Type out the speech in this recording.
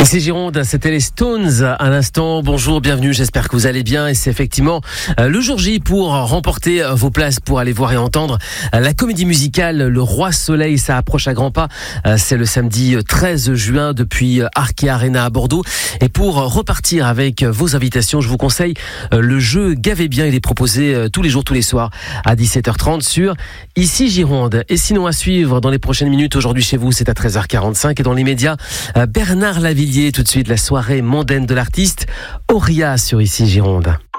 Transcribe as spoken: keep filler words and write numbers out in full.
Et c'est Gironde, c'était les Stones à l'instant. Bonjour, bienvenue, j'espère que vous allez bien. Et c'est effectivement le jour J pour remporter vos places pour aller voir et entendre la comédie musicale Le Roi Soleil. Ça approche à grands pas. C'est le samedi treize juin depuis Arkea Arena à Bordeaux. Et pour repartir avec vos invitations, je vous conseille le jeu Gavez bien. Il est proposé tous les jours, tous les soirs à dix-sept heures trente sur Ici Gironde. Et sinon à suivre dans les prochaines minutes, aujourd'hui chez vous, c'est à treize heures quarante-cinq. Et dans les médias, Bernard Lavilliers, tout de suite la soirée mondaine de l'artiste Auria sur Ici Gironde.